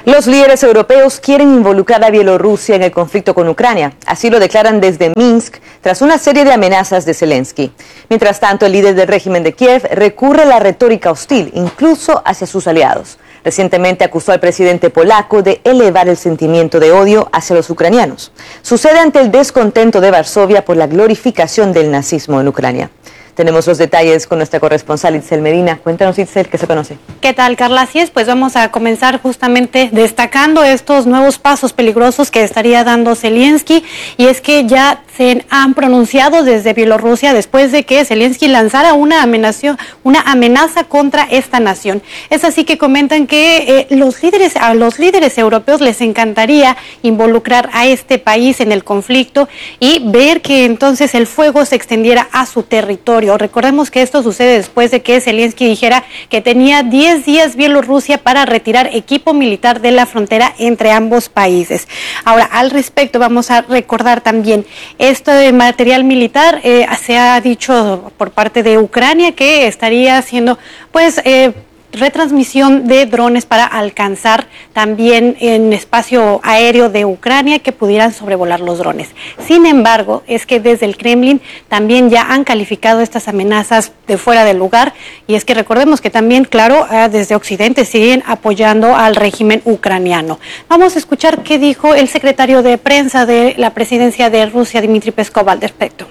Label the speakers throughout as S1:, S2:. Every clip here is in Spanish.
S1: Los líderes europeos quieren involucrar a Bielorrusia en el conflicto con Ucrania. Así lo declaran desde Minsk, tras una serie de amenazas de Zelensky. Mientras tanto, el líder del régimen de Kiev recurre a la retórica hostil, incluso hacia sus aliados. Recientemente acusó al presidente polaco de elevar el sentimiento de odio hacia los ucranianos. Sucede ante el descontento de Varsovia por la glorificación del nazismo en Ucrania. Tenemos los detalles con nuestra corresponsal Itzel Medina. Cuéntanos, Itzel, ¿qué se conoce?
S2: ¿Qué tal, Carla? Así es, pues vamos a comenzar justamente destacando estos nuevos pasos peligrosos que estaría dando Zelensky, y es que ya se han pronunciado desde Bielorrusia después de que Zelensky lanzara una amenaza contra esta nación. Es así que comentan que a los líderes europeos les encantaría involucrar a este país en el conflicto y ver que entonces el fuego se extendiera a su territorio. Recordemos que esto sucede después de que Zelensky dijera que tenía 10 días Bielorrusia para retirar equipo militar de la frontera entre ambos países. Ahora, al respecto, vamos a recordar también esto de material militar. Se ha dicho por parte de Ucrania que estaría haciendo, retransmisión de drones para alcanzar también en espacio aéreo de Ucrania que pudieran sobrevolar los drones. Sin embargo, es que desde el Kremlin también ya han calificado estas amenazas de fuera del lugar, y es que recordemos que también, claro, desde Occidente siguen apoyando al régimen ucraniano. Vamos a escuchar qué dijo el secretario de prensa de la presidencia de Rusia, Dmitry Peskov, al respecto.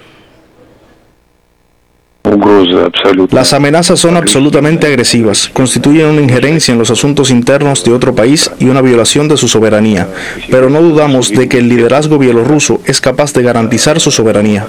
S3: Las amenazas son absolutamente agresivas, constituyen una injerencia en los asuntos internos de otro país y una violación de su soberanía, pero no dudamos de que el liderazgo bielorruso es capaz de garantizar su soberanía.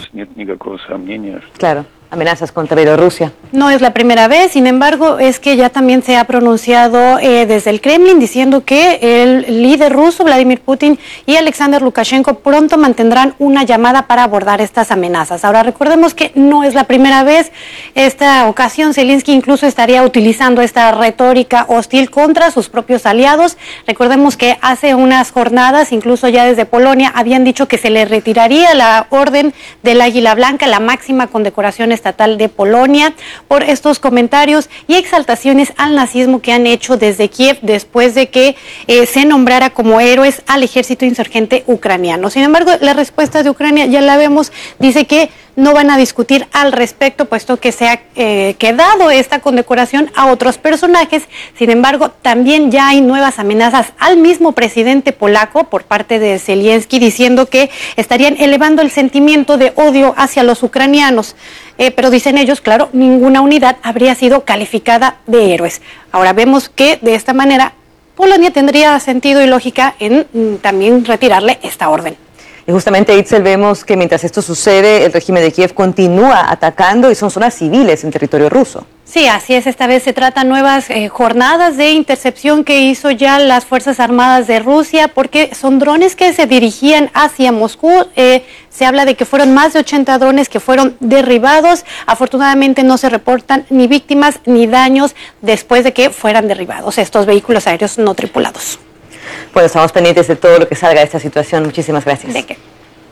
S1: Claro, amenazas contra Bielorrusia.
S2: No es la primera vez, sin embargo, es que ya también se ha pronunciado desde el Kremlin diciendo que el líder ruso, Vladimir Putin, y Alexander Lukashenko pronto mantendrán una llamada para abordar estas amenazas. Ahora, recordemos que no es la primera vez. Esta ocasión, Zelensky incluso estaría utilizando esta retórica hostil contra sus propios aliados. Recordemos que hace unas jornadas, incluso ya desde Polonia, habían dicho que se le retiraría la Orden del Águila Blanca, la máxima condecoración estatal de Polonia, por estos comentarios y exaltaciones al nazismo que han hecho desde Kiev después de que se nombrara como héroes al ejército insurgente ucraniano. Sin embargo, la respuesta de Ucrania ya la vemos, dice que no van a discutir al respecto, puesto que se ha quedado esta condecoración a otros personajes. Sin embargo, también ya hay nuevas amenazas al mismo presidente polaco por parte de Zelensky, diciendo que estarían elevando el sentimiento de odio hacia los ucranianos. Pero dicen ellos, claro, ninguna unidad habría sido calificada de héroes. Ahora vemos que de esta manera Polonia tendría sentido y lógica en también retirarle esta orden.
S1: Y justamente, Itzel, vemos que mientras esto sucede, el régimen de Kiev continúa atacando y son zonas civiles en territorio ruso.
S2: Sí, así es. Esta vez se tratan nuevas jornadas de intercepción que hizo ya las Fuerzas Armadas de Rusia, porque son drones que se dirigían hacia Moscú. Se habla de que fueron más de 80 drones que fueron derribados. Afortunadamente no se reportan ni víctimas ni daños después de que fueran derribados estos vehículos aéreos no tripulados.
S1: Bueno, estamos pendientes de todo lo que salga de esta situación. Muchísimas gracias.
S2: ¿De qué?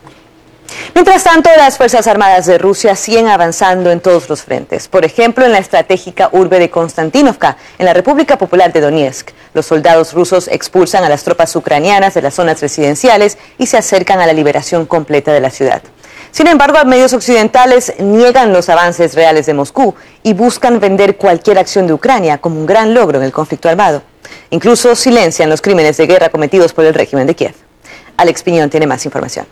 S1: Mientras tanto, las Fuerzas Armadas de Rusia siguen avanzando en todos los frentes. Por ejemplo, en la estratégica urbe de Konstantinovka, en la República Popular de Donetsk. Los soldados rusos expulsan a las tropas ucranianas de las zonas residenciales y se acercan a la liberación completa de la ciudad. Sin embargo, medios occidentales niegan los avances reales de Moscú y buscan vender cualquier acción de Ucrania como un gran logro en el conflicto armado. Incluso silencian los crímenes de guerra cometidos por el régimen de Kiev. Alex Piñón tiene más información.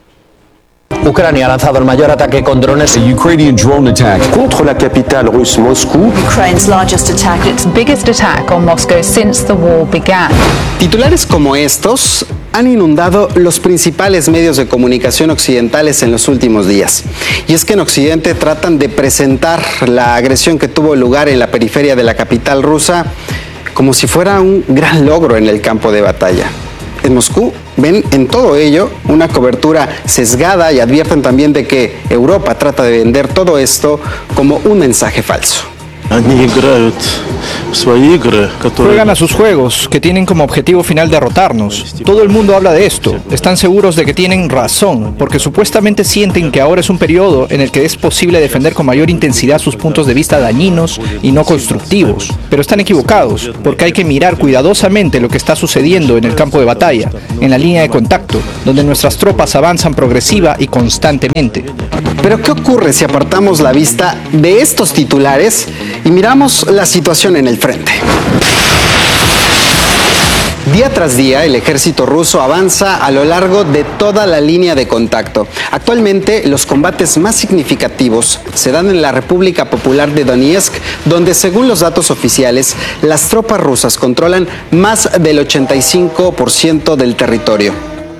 S4: Ucrania ha lanzado el mayor ataque con drones.
S5: A Ukrainian drone attack contre la capitale russe Moscú.
S6: Ukraine's largest attack, its biggest attack on Moscow since the war began.
S7: Titulares como estos han inundado los principales medios de comunicación occidentales en los últimos días. Y es que en Occidente tratan de presentar la agresión que tuvo lugar en la periferia de la capital rusa como si fuera un gran logro en el campo de batalla. En Moscú ven en todo ello una cobertura sesgada y advierten también de que Europa trata de vender todo esto como un mensaje falso.
S3: Juegan a sus juegos, que tienen como objetivo final derrotarnos. Todo el mundo habla de esto. Están seguros de que tienen razón, porque supuestamente sienten que ahora es un periodo en el que es posible defender con mayor intensidad sus puntos de vista dañinos y no constructivos. Pero están equivocados, porque hay que mirar cuidadosamente lo que está sucediendo en el campo de batalla, en la línea de contacto, donde nuestras tropas avanzan progresiva y constantemente.
S7: Pero ¿qué ocurre si apartamos la vista de estos titulares y miramos la situación en el frente? Día tras día, el ejército ruso avanza a lo largo de toda la línea de contacto. Actualmente, los combates más significativos se dan en la República Popular de Donetsk, donde, según los datos oficiales, las tropas rusas controlan más del 85% del territorio.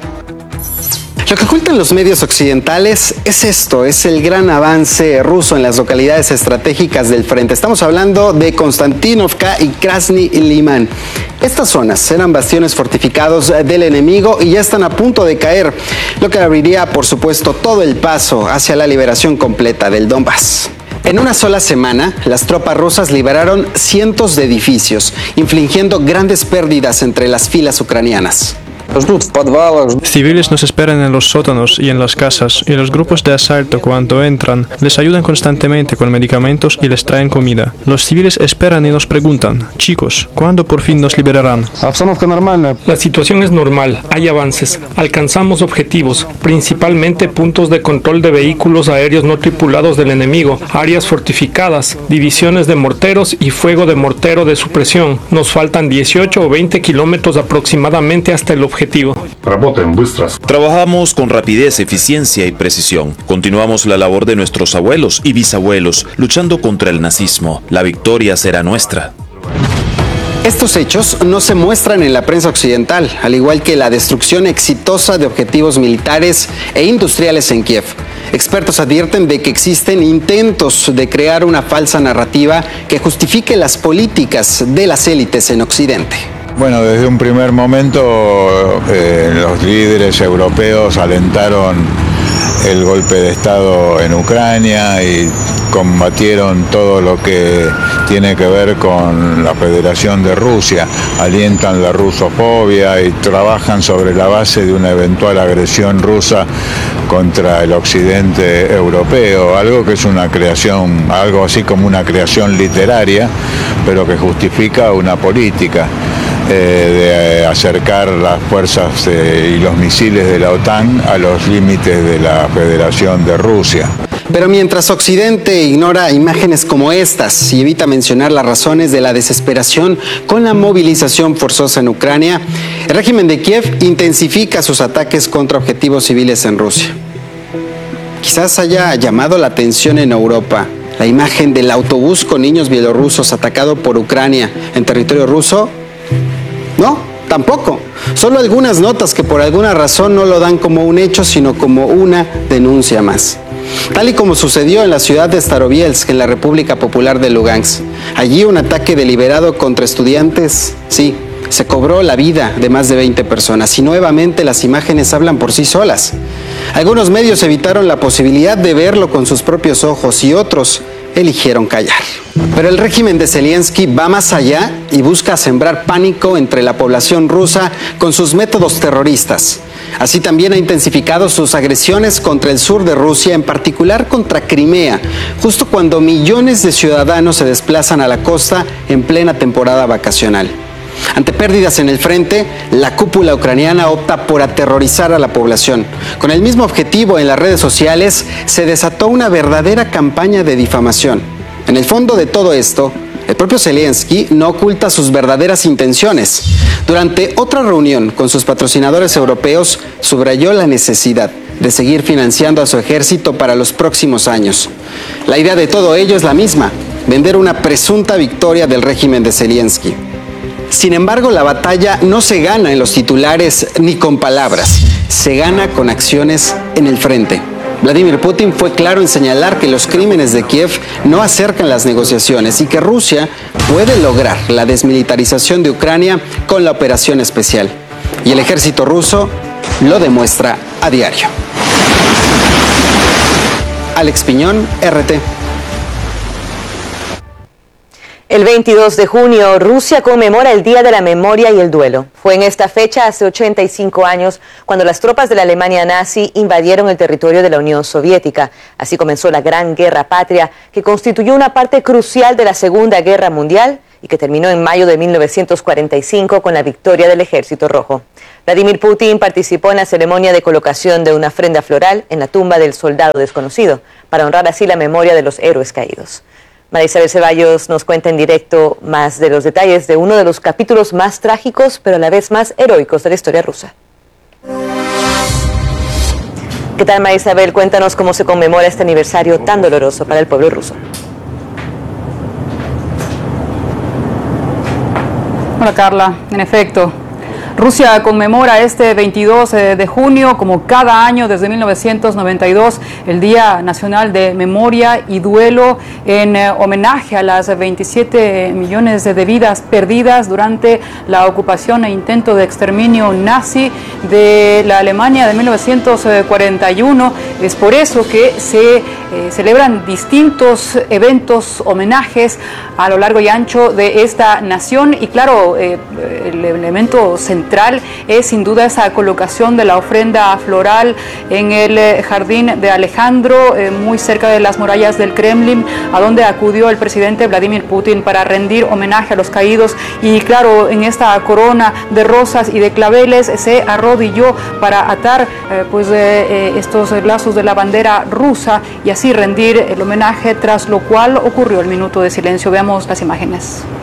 S7: Lo que ocultan los medios occidentales es esto, es el gran avance ruso en las localidades estratégicas del frente. Estamos hablando de Konstantinovka y Krasny Liman. Estas zonas eran bastiones fortificados del enemigo y ya están a punto de caer, lo que abriría, por supuesto, todo el paso hacia la liberación completa del Donbass. En una sola semana, las tropas rusas liberaron cientos de edificios, infligiendo grandes pérdidas entre las filas ucranianas.
S3: Civiles nos esperan en los sótanos y en las casas, y los grupos de asalto, cuando entran, les ayudan constantemente con medicamentos y les traen comida. Los civiles esperan y nos preguntan: chicos, ¿cuándo por fin nos liberarán?
S8: La situación es normal, hay avances, alcanzamos objetivos, principalmente puntos de control de vehículos aéreos no tripulados del enemigo, áreas fortificadas, divisiones de morteros y fuego de mortero de supresión. Nos faltan 18 o 20 kilómetros aproximadamente hasta el objetivo.
S9: Trabajamos con rapidez, eficiencia y precisión. Continuamos la labor de nuestros abuelos y bisabuelos luchando contra el nazismo. La victoria será nuestra.
S7: Estos hechos no se muestran en la prensa occidental, al igual que la destrucción exitosa de objetivos militares e industriales en Kiev. Expertos advierten de que existen intentos de crear una falsa narrativa que justifique las políticas de las élites en Occidente.
S10: Bueno, desde un primer momento los líderes europeos alentaron el golpe de Estado en Ucrania y combatieron todo lo que tiene que ver con la Federación de Rusia, alientan la rusofobia y trabajan sobre la base de una eventual agresión rusa contra el occidente europeo, algo que es una creación, algo así como una creación literaria, pero que justifica una política de acercar las fuerzas y los misiles de la OTAN a los límites de la Federación de Rusia.
S7: Pero mientras Occidente ignora imágenes como estas y evita mencionar las razones de la desesperación con la movilización forzosa en Ucrania, el régimen de Kiev intensifica sus ataques contra objetivos civiles en Rusia. Quizás haya llamado la atención en Europa la imagen del autobús con niños bielorrusos atacado por Ucrania en territorio ruso. No, tampoco. Solo algunas notas que por alguna razón no lo dan como un hecho, sino como una denuncia más. Tal y como sucedió en la ciudad de Starobielsk, en la República Popular de Lugansk. Allí un ataque deliberado contra estudiantes, sí, se cobró la vida de más de 20 personas y nuevamente las imágenes hablan por sí solas. Algunos medios evitaron la posibilidad de verlo con sus propios ojos y otros eligieron callar. Pero el régimen de Zelensky va más allá y busca sembrar pánico entre la población rusa con sus métodos terroristas. Así también ha intensificado sus agresiones contra el sur de Rusia, en particular contra Crimea, justo cuando millones de ciudadanos se desplazan a la costa en plena temporada vacacional. Ante pérdidas en el frente, la cúpula ucraniana opta por aterrorizar a la población. Con el mismo objetivo, en las redes sociales se desató una verdadera campaña de difamación. En el fondo de todo esto, el propio Zelensky no oculta sus verdaderas intenciones. Durante otra reunión con sus patrocinadores europeos, subrayó la necesidad de seguir financiando a su ejército para los próximos años. La idea de todo ello es la misma: vender una presunta victoria del régimen de Zelensky. Sin embargo, la batalla no se gana en los titulares ni con palabras, se gana con acciones en el frente. Vladimir Putin fue claro en señalar que los crímenes de Kiev no acercan las negociaciones y que Rusia puede lograr la desmilitarización de Ucrania con la operación especial. Y el ejército ruso lo demuestra a diario. Alex Piñón, RT.
S1: El 22 de junio, Rusia conmemora el Día de la Memoria y el Duelo. Fue en esta fecha, hace 85 años, cuando las tropas de la Alemania nazi invadieron el territorio de la Unión Soviética. Así comenzó la Gran Guerra Patria, que constituyó una parte crucial de la Segunda Guerra Mundial y que terminó en mayo de 1945 con la victoria del Ejército Rojo. Vladimir Putin participó en la ceremonia de colocación de una ofrenda floral en la tumba del soldado desconocido, para honrar así la memoria de los héroes caídos. María Isabel Ceballos nos cuenta en directo más de los detalles de uno de los capítulos más trágicos, pero a la vez más heroicos de la historia rusa. ¿Qué tal, María Isabel? Cuéntanos cómo se conmemora este aniversario tan doloroso para el pueblo ruso.
S11: Hola, Carla. En efecto, Rusia conmemora este 22 de junio, como cada año desde 1992, el Día Nacional de Memoria y Duelo, en homenaje a las 27 millones de vidas perdidas durante la ocupación e intento de exterminio nazi de la Alemania de 1941. Es por eso que se celebran distintos eventos, homenajes a lo largo y ancho de esta nación. Y claro, el elemento central es sin duda esa colocación de la ofrenda floral en el jardín de Alejandro, muy cerca de las murallas del Kremlin, a donde acudió el presidente Vladimir Putin para rendir homenaje a los caídos. Y claro, en esta corona de rosas y de claveles se arrodilló para atar estos lazos de la bandera rusa y así rendir el homenaje, tras lo cual ocurrió el minuto de silencio. Veamos las imágenes.